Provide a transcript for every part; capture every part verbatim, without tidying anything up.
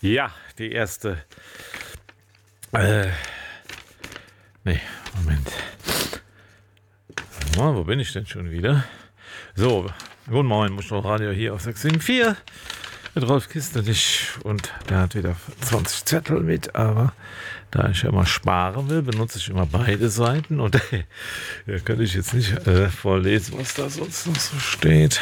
Ja, die erste. Äh. Nee, Moment. Oh, wo bin ich denn schon wieder? So, guten Morgen, Muschelradio hier auf sechs sieben vier mit Rolf Kisterlich. Und der hat wieder zwanzig Zettel mit, aber da ich immer sparen will, benutze ich immer beide Seiten. Und äh, da könnte ich jetzt nicht äh, vorlesen, was da sonst noch so steht.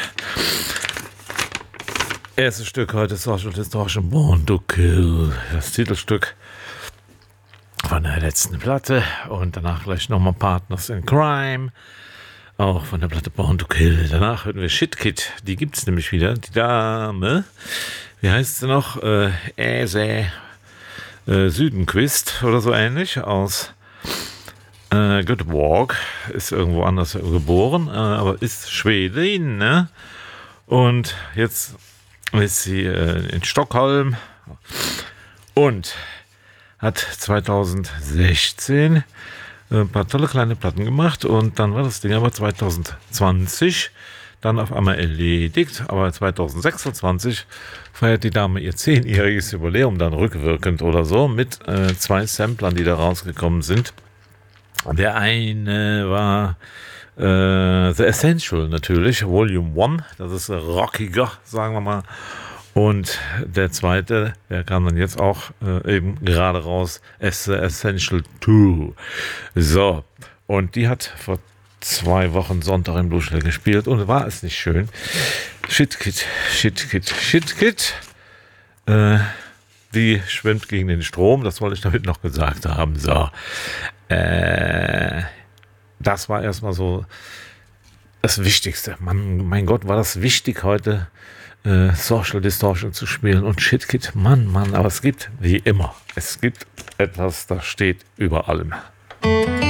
Erstes Stück heute ist Social Distortion, Born to Kill. Das Titelstück von der letzten Platte. Und danach gleich nochmal Partners in Crime. Auch von der Platte Born to Kill. Danach hören wir Shit Kid. Die gibt es nämlich wieder. Die Dame, wie heißt sie noch? Äh, Äse äh, Südenquist oder so ähnlich aus äh, Göteborg. Ist irgendwo anders geboren, äh, aber ist Schwedin, ne? Und jetzt ist sie äh, in Stockholm und hat zwanzig sechzehn ein paar tolle kleine Platten gemacht und dann war das Ding aber zwanzig zwanzig dann auf einmal erledigt, aber zwanzig sechsundzwanzig feiert die Dame ihr zehnjähriges Jubiläum dann rückwirkend oder so mit äh, zwei Samplern, die da rausgekommen sind. Der eine war äh, The Essential natürlich, Volume eins, das ist rockiger, sagen wir mal. Und der zweite, der kam dann jetzt auch äh, eben gerade raus, as The Essential zwei. So, und die hat vor zwei Wochen Sonntag im Blueshill gespielt und war es nicht schön. Shit Kid, Shit Kid, Shit Kid. Äh, die schwimmt gegen den Strom, das wollte ich damit noch gesagt haben. So, äh, das war erstmal so das Wichtigste. Mann, mein Gott, war das wichtig heute, äh, Social Distortion zu spielen und Shit Kid, Mann, Mann, aber es gibt, wie immer, es gibt etwas, das steht über allem.